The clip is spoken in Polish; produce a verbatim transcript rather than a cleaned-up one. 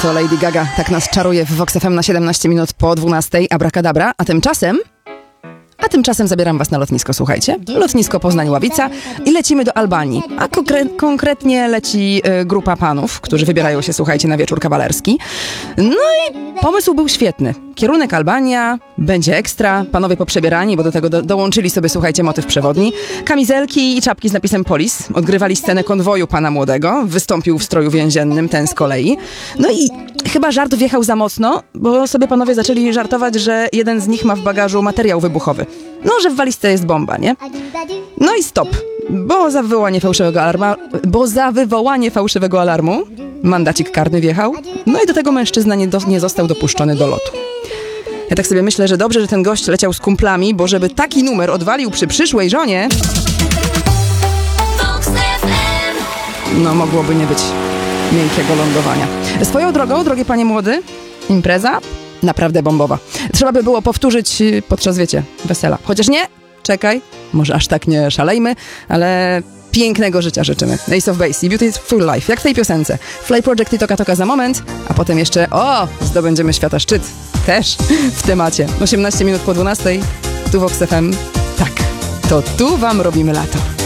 To Lady Gaga tak nas czaruje w Vox F M na siedemnaście minut po dwunastej. Abracadabra. A tymczasem... A tymczasem zabieram was na lotnisko, słuchajcie. Lotnisko Poznań-Ławica i lecimy do Albanii. A konkre- konkretnie leci y, grupa panów, którzy wybierają się, słuchajcie, na wieczór kawalerski. No i pomysł był świetny. Kierunek Albania, będzie ekstra, panowie poprzebierani, bo do tego do- dołączyli sobie, słuchajcie, motyw przewodni. Kamizelki i czapki z napisem Polis. Odgrywali scenę konwoju pana młodego. Wystąpił w stroju więziennym, ten z kolei. No i chyba żart wjechał za mocno, bo sobie panowie zaczęli żartować, że jeden z nich ma w bagażu materiał wybuchowy. No, że w walizce jest bomba, nie? No i stop, bo za wywołanie fałszywego alarmu, bo za wywołanie fałszywego alarmu mandacik karny wjechał. No i do tego mężczyzna nie, do, nie został dopuszczony do lotu. Ja tak sobie myślę, że dobrze, że ten gość leciał z kumplami, bo żeby taki numer odwalił przy przyszłej żonie, no mogłoby nie być miękkiego lądowania. Swoją drogą, drogie panie młody, impreza naprawdę bombowa. Trzeba by było powtórzyć podczas, wiecie, wesela. Chociaż nie, czekaj, może aż tak nie szalejmy, ale pięknego życia życzymy. Ace of Base i Beautiful Life, jak w tej piosence. Fly Project i Toka Toka za moment, a potem jeszcze, o, zdobędziemy świata szczyt. Też w temacie. osiemnaście minut po dwunastej, tu Vox F M. Tak, to tu wam robimy lato.